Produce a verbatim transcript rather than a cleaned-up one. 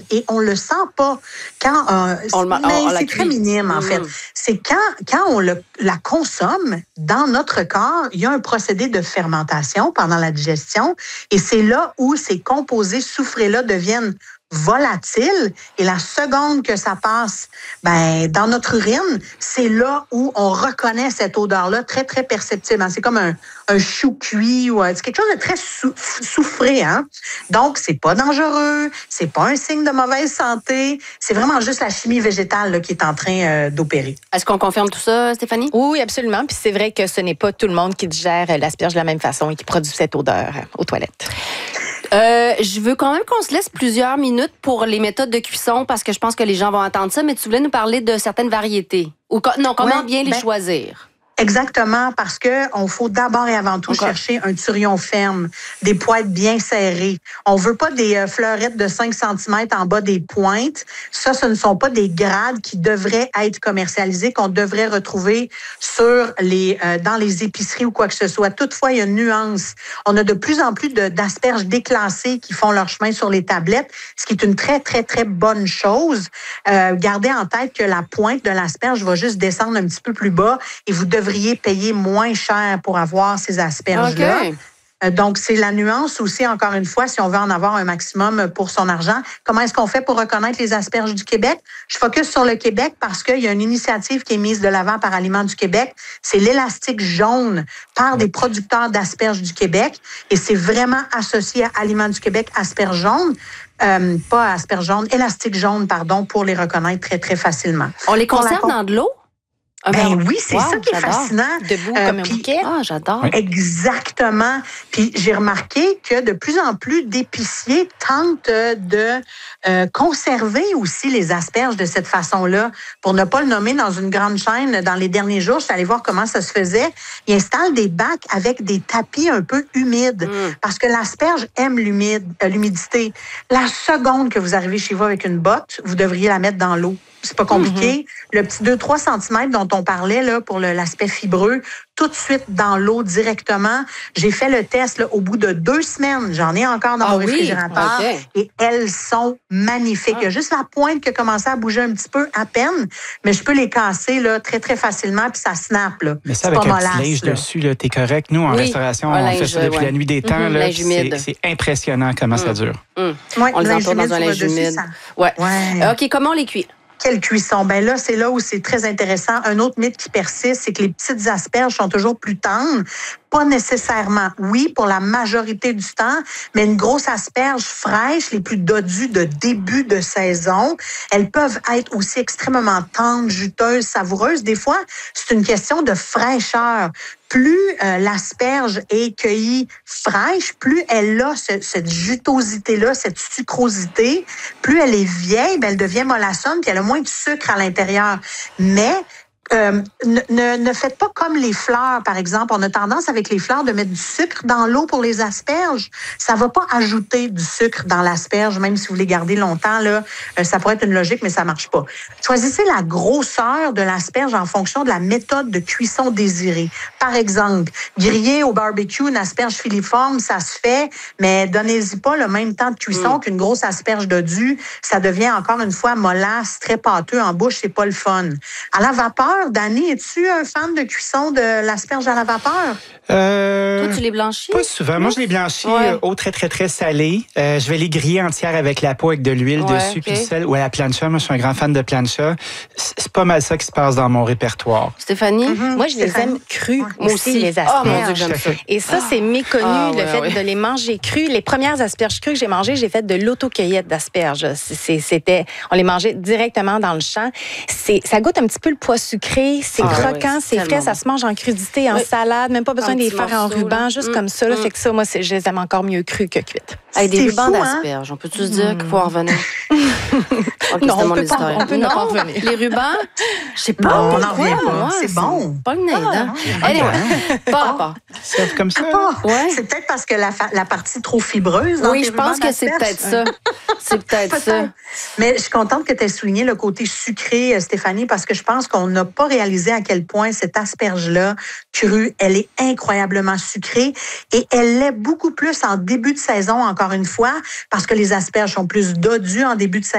et on le sent pas quand euh, on le, mais on, on c'est très minime en mmh. fait. C'est quand quand on le, la consomme dans notre corps, il y a un procédé de fermentation pendant la digestion et c'est là où ces composés soufrés-là deviennent volatile et la seconde que ça passe ben, dans notre urine, c'est là où on reconnaît cette odeur-là très, très perceptible. C'est comme un, un chou cuit ou c'est quelque chose de très sou- soufré. Hein? Donc, c'est pas dangereux, c'est pas un signe de mauvaise santé, c'est vraiment juste la chimie végétale là, qui est en train euh, d'opérer. Est-ce qu'on confirme tout ça, Stéphanie? Oui, absolument. Puis c'est vrai que ce n'est pas tout le monde qui digère l'asperge de la même façon et qui produit cette odeur aux toilettes. Euh, je veux quand même qu'on se laisse plusieurs minutes pour les méthodes de cuisson parce que je pense que les gens vont entendre ça, mais tu voulais nous parler de certaines variétés. Ou non, comment ouais, bien les ben, choisir? Exactement, parce que on faut d'abord et avant tout okay. chercher un turion ferme, des poêtes bien serrées. On veut pas des euh, fleurettes de cinq centimètres en bas des pointes. Ça, ce ne sont pas des grades qui devraient être commercialisés, qu'on devrait retrouver sur les euh, dans les épiceries ou quoi que ce soit. Toutefois, il y a une nuance. On a de plus en plus de, d'asperges déclassées qui font leur chemin sur les tablettes, ce qui est une très, très, très bonne chose. Euh, gardez en tête que la pointe de l'asperge va juste descendre un petit peu plus bas et vous devrez payer moins cher pour avoir ces asperges-là. Okay. Donc, c'est la nuance aussi, encore une fois, si on veut en avoir un maximum pour son argent. Comment est-ce qu'on fait pour reconnaître les asperges du Québec? Je focus sur le Québec parce qu'il y a une initiative qui est mise de l'avant par Aliments du Québec. C'est l'élastique jaune par des producteurs d'asperges du Québec. Et c'est vraiment associé à Aliments du Québec, asperges jaunes. Euh, pas asperges jaunes, élastique jaune, pardon, pour les reconnaître très, très facilement. On les conserve la... dans de l'eau? Ah ben oui, c'est wow, ça qui est fascinant. Debout euh, comme un bouquet. Ah, j'adore. Exactement. Puis j'ai remarqué que de plus en plus d'épiciers tentent de euh, conserver aussi les asperges de cette façon-là. Pour ne pas le nommer dans une grande chaîne, dans les derniers jours, je suis allée voir comment ça se faisait. Ils installent des bacs avec des tapis un peu humides mm. parce que l'asperge aime l'humide, euh, l'humidité. La seconde que vous arrivez chez vous avec une botte, vous devriez la mettre dans l'eau. C'est pas compliqué. Mm-hmm. Le petit deux à trois centimètres dont on parlait là, pour le, l'aspect fibreux, tout de suite dans l'eau directement. J'ai fait le test là, au bout de deux semaines. J'en ai encore dans ah, mon oui? réfrigérateur. Okay. Et elles sont magnifiques. Ah. Il y a juste la pointe qui a commencé à bouger un petit peu à peine, mais je peux les casser là, très, très facilement, puis ça snap. Là. Mais ça, avec un petit linge dessus, là, t'es correct. Nous, en oui. restauration, un on linge, fait ça depuis ouais. la nuit des temps. Mm-hmm, là, c'est, c'est impressionnant comment mm. ça dure. Mm. Ouais, on les entoure dans un linge humide. Ouais. ouais. OK, comment on les cuit? Quelle cuisson? Ben là, c'est là où c'est très intéressant. Un autre mythe qui persiste, c'est que les petites asperges sont toujours plus tendres. Pas nécessairement. Oui, pour la majorité du temps, mais une grosse asperge fraîche, les plus dodues de début de saison, elles peuvent être aussi extrêmement tendres, juteuses, savoureuses. Des fois, c'est une question de fraîcheur. Plus euh, l'asperge est cueillie fraîche, plus elle a ce, cette jutosité-là, cette sucrosité, plus elle est vieille, ben elle devient mollassonne, puis elle a moins de sucre à l'intérieur. Mais Euh, ne, ne, ne faites pas comme les fleurs, par exemple. On a tendance avec les fleurs de mettre du sucre dans l'eau pour les asperges. Ça va pas ajouter du sucre dans l'asperge, même si vous les gardez longtemps. Là, euh, ça pourrait être une logique, mais ça marche pas. Choisissez la grosseur de l'asperge en fonction de la méthode de cuisson désirée. Par exemple, griller au barbecue une asperge filiforme, ça se fait, mais donnez-y pas le même temps de cuisson mmh. qu'une grosse asperge dodue. Ça devient encore une fois mollasse, très pâteux en bouche, c'est pas le fun. À la vapeur, Dani, es-tu un fan de cuisson de l'asperge à la vapeur? Euh, Toi, tu les blanchis? Pas souvent. Moi, je les blanchis ouais. eau très, très, très salée. Euh, je vais les griller entières avec la peau, avec de l'huile ouais, dessus, okay. puis du sel. Ou à la plancha. Moi, je suis un grand fan de plancha. C'est pas mal ça qui se passe dans mon répertoire. Stéphanie? Mm-hmm. Moi, je les Stéphanie. aime crus. Ouais. Moi aussi, les asperges. Oh, mon Dieu, j'aime ça. Et ça, c'est méconnu, ah, le ouais, fait ouais. de les manger crus. Les premières asperges crues que j'ai mangées, j'ai fait de l'autocueillette d'asperges. C'est, c'était, on les mangeait directement dans le champ. C'est, ça goûte un petit peu le pois sucré. C'est ah, croquant, ouais, c'est frais, bon. Ça se mange en crudité, en oui. salade, même pas besoin de les faire en ruban, juste mmh. comme ça. Là, mmh. Fait que ça, moi, c'est, je les aime encore mieux crus que cuites. Hey, des rubans d'asperges, on peut-tu se dire mmh. qu'il faut en revenir? Okay, non, on peut, pas, on peut non, ne pas en revenir. Les rubans, je sais pas non, pourquoi. On n'en revient pas. Moi, c'est, c'est bon. Pas le nez, hein? Anyway, pas rapport. C'est comme ça. Ouais. C'est peut-être parce que la, fa- la partie trop fibreuse dans oui, tes je pense que c'est peut-être ça. C'est peut-être, peut-être ça. Mais je suis contente que tu aies souligné le côté sucré, Stéphanie, parce que je pense qu'on n'a pas réalisé à quel point cette asperge-là, crue, elle est incroyablement sucrée et elle l'est beaucoup plus en début de saison, encore une fois, parce que les asperges sont plus dodues en début de saison.